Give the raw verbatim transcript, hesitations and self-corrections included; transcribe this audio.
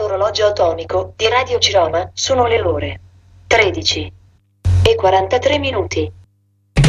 sull'orologio atomico di Radio Ciroma sono le ore tredici e quarantatré minuti.